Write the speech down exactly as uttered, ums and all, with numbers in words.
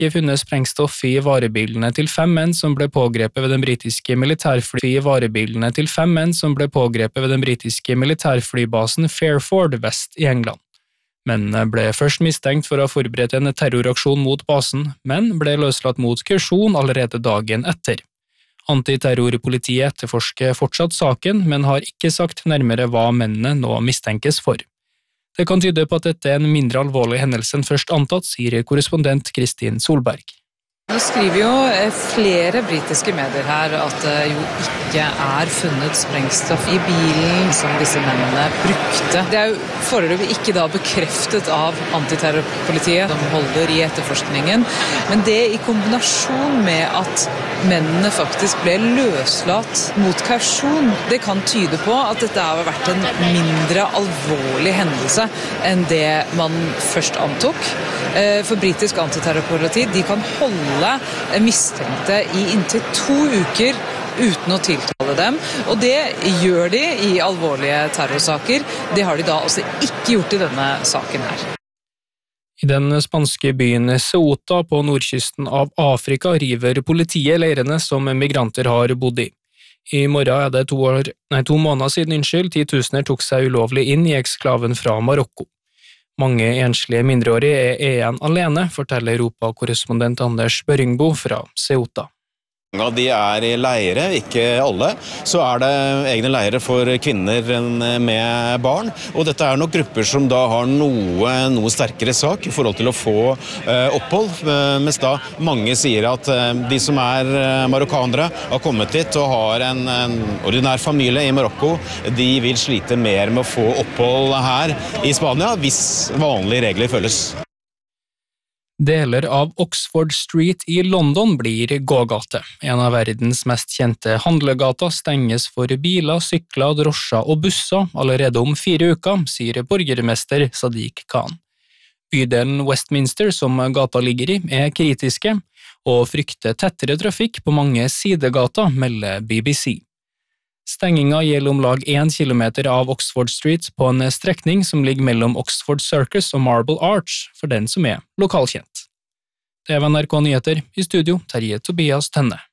ikke funnet sprengstoff i varebilene til fem menn som ble pågrepet ved den britiske militærfly i varebilene til fem menn som ble pågrepet ved den britiske militærflybasen Fairford vest i England. Mennene ble først mistenkt for å ha forberedt en terroraksjon mot basen, men ble løslatt mot kausjon allerede dagen etter. Antiterrorpolitiet etterforsker fortsatt saken, men har ikke sagt nærmere hva mennene nå mistenkes for. Det kan tyde på at dette er en mindre alvorlig hendelse enn først antatt, sier korrespondent Kristin Solberg. Nå skriver jo flere britiske medier her at det jo ikke er funnet sprengstoff i bilen som disse mennene brukte. Det er jo foreløpig ikke da bekreftet av antiterrorpolitiet som holder i etterforskningen, men det i kombinasjon med at mennene faktisk ble løslatt mot kausjon, det kan tyde på at dette har vært en mindre alvorlig hendelse enn det man først antok. For britisk antiterrorpoliti, de kan holde mistenkte i inntil to uker uten å tiltale dem, og det gjør de i alvorlige terrorsaker. Det har de da også ikke gjort i denne saken her. I den spanske byen Ceuta på nordkysten av Afrika river politiet leirene som migranter har bodd i. I morgen er det to, år, nei, to måneder siden unnskyld, titusener tok seg ulovlig inn i eksklaven fra Marokko. Mange enslige mindreårige er igjen alene, forteller Europa-korrespondent Anders Børingbo fra Ceuta. Ja, de er i leire, ikke alle. Så er det egne leire for kvinner med barn, og dette er nok grupper som da har noe, noe sterkere sak i forhold til å få eh, opphold, mens da mange sier at eh, de som er eh, marokkanere har kommet dit og har en, en ordinær familie i Marokko, de vil slite mer med å få opphold her i Spania hvis vanlige regler følges. Deler av Oxford Street i London blir gågate. En av verdens mest kjente handlegater stenges for biler, sykler, drosjer og busser allerede om fire uker, sier borgermester Sadiq Khan. Bydelen Westminster, som gata ligger i, er kritiske, og frykter tettere trafikk på mange sidegater, melder B B C. Stenginga gjelder om lag én kilometer av Oxford Street på en strekning som ligger mellom Oxford Circus og Marble Arch, for den som er lokalkjent. Det er N R K Nyheter, i studio Terje Tobias Tenne.